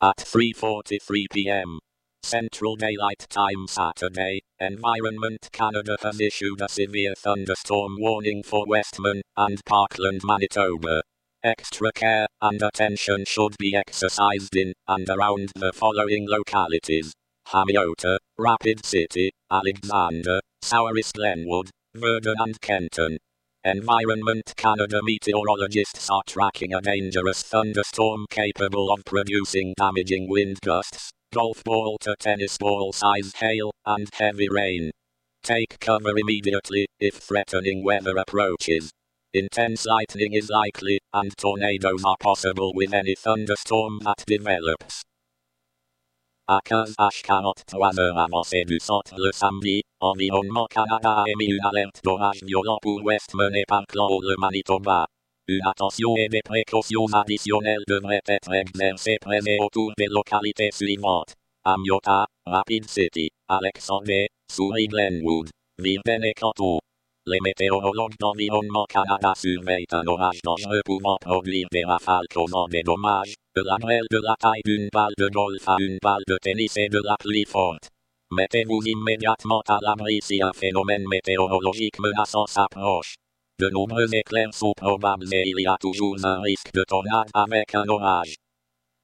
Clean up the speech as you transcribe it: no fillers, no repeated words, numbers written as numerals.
at 3:43 p.m. Central Daylight Time Saturday, Environment Canada has issued a severe thunderstorm warning for Westman and Parkland, Manitoba. Extra care and attention should be exercised in and around the following localities: Hamiota, Rapid City, Alexander, Souris Glenwood, Verdun and Kenton. Environment Canada meteorologists are tracking a dangerous thunderstorm capable of producing damaging wind gusts, golf ball to tennis ball size hail, and heavy rain. Take cover immediately if threatening weather approaches. Intense lightning is likely, and tornadoes are possible with any thunderstorm that develops. À cause H40 heures avancées du centre le samedi, Environnement Canada a émis une alerte d'orage violent pour Westman et Parkland le Manitoba. Une attention et des précautions additionnelles devraient être exercées près et autour des localités suivantes: Hamiota, Rapid City, Alexander, Souris Glenwood, Virden et Kenton. Les météorologues d'Environnement Canada surveillent un orage dangereux pouvant produire des rafales causant des dommages, de la grêle de la taille d'une balle de golf à une balle de tennis et de la pluie forte. Mettez-vous immédiatement à l'abri si un phénomène météorologique menaçant s'approche. De nombreux éclairs sont probables et il y a toujours un risque de tornade avec un orage.